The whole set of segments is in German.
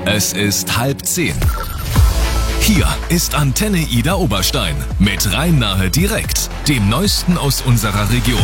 Es ist 9:30. Hier ist Antenne Ida Oberstein mit Rhein-Nahe direkt, dem Neuesten aus unserer Region.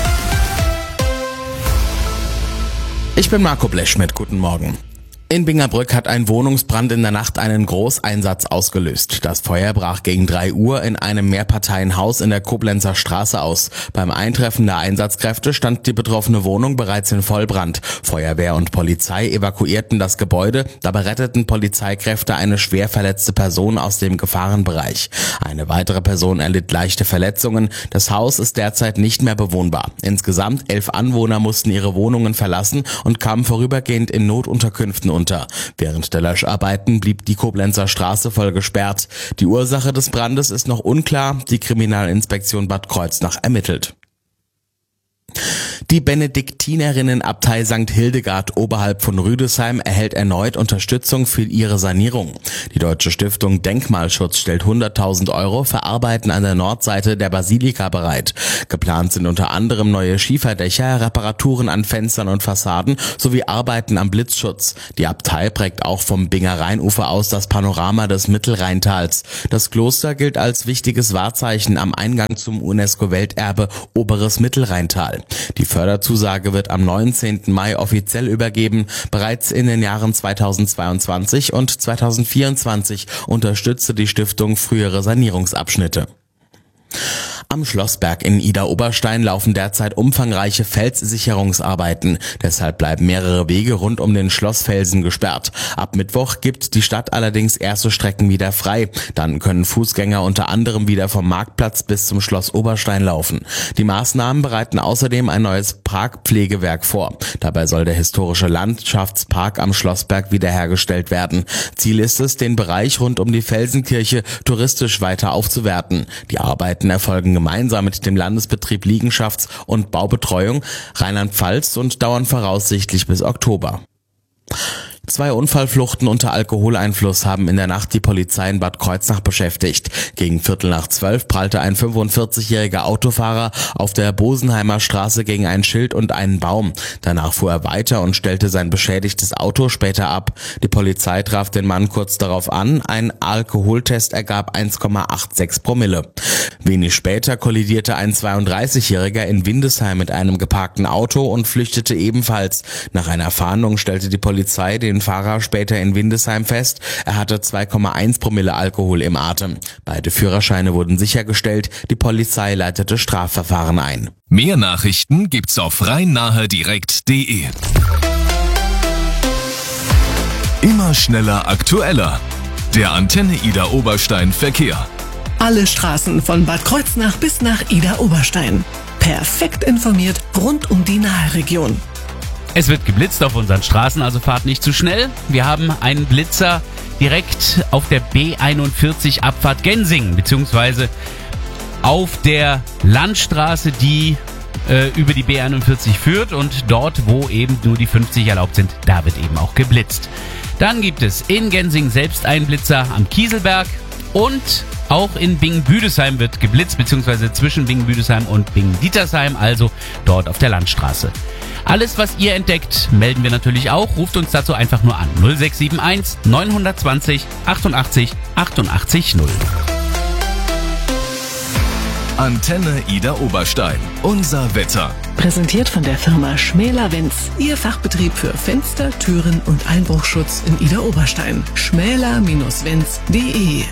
Ich bin Marco Bleschmidt, guten Morgen. In Bingerbrück hat ein Wohnungsbrand in der Nacht einen Großeinsatz ausgelöst. Das Feuer brach gegen 3 Uhr in einem Mehrparteienhaus in der Koblenzer Straße aus. Beim Eintreffen der Einsatzkräfte stand die betroffene Wohnung bereits in Vollbrand. Feuerwehr und Polizei evakuierten das Gebäude. Dabei retteten Polizeikräfte eine schwer verletzte Person aus dem Gefahrenbereich. Eine weitere Person erlitt leichte Verletzungen. Das Haus ist derzeit nicht mehr bewohnbar. Insgesamt 11 Anwohner mussten ihre Wohnungen verlassen und kamen vorübergehend in Notunterkünften unter. Während der Löscharbeiten blieb die Koblenzer Straße voll gesperrt. Die Ursache des Brandes ist noch unklar. Die Kriminalinspektion Bad Kreuznach ermittelt. Die Benediktinerinnenabtei St. Hildegard oberhalb von Rüdesheim erhält erneut Unterstützung für ihre Sanierung. Die Deutsche Stiftung Denkmalschutz stellt 100.000 € für Arbeiten an der Nordseite der Basilika bereit. Geplant sind unter anderem neue Schieferdächer, Reparaturen an Fenstern und Fassaden sowie Arbeiten am Blitzschutz. Die Abtei prägt auch vom Binger Rheinufer aus das Panorama des Mittelrheintals. Das Kloster gilt als wichtiges Wahrzeichen am Eingang zum UNESCO-Welterbe Oberes Mittelrheintal. Die Förderzusage wird am 19. Mai offiziell übergeben. Bereits in den Jahren 2022 und 2024 unterstützte die Stiftung frühere Sanierungsabschnitte. Am Schlossberg in Ida-Oberstein laufen derzeit umfangreiche Felssicherungsarbeiten. Deshalb bleiben mehrere Wege rund um den Schlossfelsen gesperrt. Ab Mittwoch gibt die Stadt allerdings erste Strecken wieder frei. Dann können Fußgänger unter anderem wieder vom Marktplatz bis zum Schloss Oberstein laufen. Die Maßnahmen bereiten außerdem ein neues Parkpflegewerk vor. Dabei soll der historische Landschaftspark am Schlossberg wiederhergestellt werden. Ziel ist es, den Bereich rund um die Felsenkirche touristisch weiter aufzuwerten. Die Arbeiten erfolgen gemeinsam mit dem Landesbetrieb Liegenschafts- und Baubetreuung Rheinland-Pfalz und dauern voraussichtlich bis Oktober. 2 Unfallfluchten unter Alkoholeinfluss haben in der Nacht die Polizei in Bad Kreuznach beschäftigt. Gegen 11:45 prallte ein 45-jähriger Autofahrer auf der Bosenheimer Straße gegen ein Schild und einen Baum. Danach fuhr er weiter und stellte sein beschädigtes Auto später ab. Die Polizei traf den Mann kurz darauf an. Ein Alkoholtest ergab 1,86 Promille. Wenig später kollidierte ein 32-Jähriger in Windesheim mit einem geparkten Auto und flüchtete ebenfalls. Nach einer Fahndung stellte die Polizei den Fahrer später in Windesheim fest. Er hatte 2,1 Promille Alkohol im Atem. Beide Führerscheine wurden sichergestellt. Die Polizei leitete Strafverfahren ein. Mehr Nachrichten gibt's auf rheinnahedirekt.de. Immer schneller, aktueller. Der Antenne Ida Oberstein Verkehr. Alle Straßen von Bad Kreuznach bis nach Ida Oberstein. Perfekt informiert rund um die Naheregion. Es wird geblitzt auf unseren Straßen, also fahrt nicht zu schnell. Wir haben einen Blitzer direkt auf der B41 Abfahrt Gensingen, beziehungsweise auf der Landstraße, die über die B41 führt, und dort, wo eben nur die 50 erlaubt sind, da wird eben auch geblitzt. Dann gibt es in Gensingen selbst einen Blitzer am Kieselberg und auch in Bingen-Büdesheim wird geblitzt, beziehungsweise zwischen Bingen-Büdesheim und Bingen-Dietersheim, also dort auf der Landstraße. Alles, was ihr entdeckt, melden wir natürlich auch. Ruft uns dazu einfach nur an. 0671 920 88 88 0. Antenne Ida Oberstein. Unser Wetter. Präsentiert von der Firma Schmäler-Wenz. Ihr Fachbetrieb für Fenster, Türen und Einbruchschutz in Ida Oberstein. schmäler-wenz.de.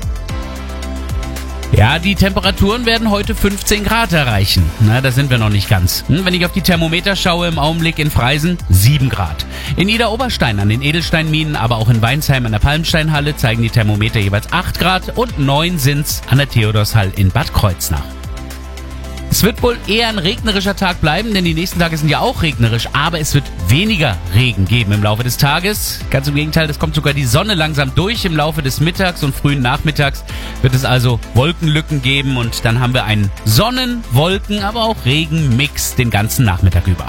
Ja, die Temperaturen werden heute 15 Grad erreichen. Na, da sind wir noch nicht ganz. Wenn ich auf die Thermometer schaue, im Augenblick in Freisen 7 Grad. In Ida Oberstein an den Edelsteinminen, aber auch in Weinsheim an der Palmsteinhalle zeigen die Thermometer jeweils 8 Grad und 9 sind's an der Theodorshall in Bad Kreuznach. Es wird wohl eher ein regnerischer Tag bleiben, denn die nächsten Tage sind ja auch regnerisch, aber es wird weniger Regen geben im Laufe des Tages. Ganz im Gegenteil, es kommt sogar die Sonne langsam durch. Im Laufe des Mittags und frühen Nachmittags wird es also Wolkenlücken geben und dann haben wir einen Sonnen-, Wolken-, aber auch Regenmix den ganzen Nachmittag über.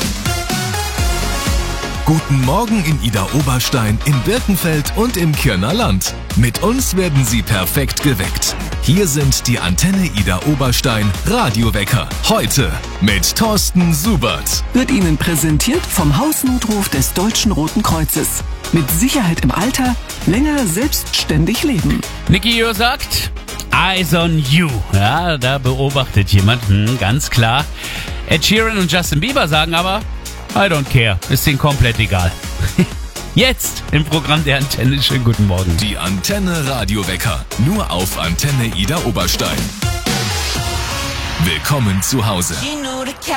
Guten Morgen in Ida Oberstein, in Birkenfeld und im Kirner Land. Mit uns werden Sie perfekt geweckt. Hier sind die Antenne Ida Oberstein Radiowecker. Heute mit Thorsten Subert. Wird Ihnen präsentiert vom Hausnotruf des Deutschen Roten Kreuzes. mit Sicherheit im Alter, länger selbstständig leben. Nicky Jör sagt, Eyes on You. Ja, da beobachtet jemand, ganz klar. Ed Sheeran und Justin Bieber sagen aber, I don't care, ist denen komplett egal. Jetzt im Programm der Antenne. Schönen guten Morgen. Die Antenne Radiowecker. Nur auf Antenne Ida Oberstein. Willkommen zu Hause.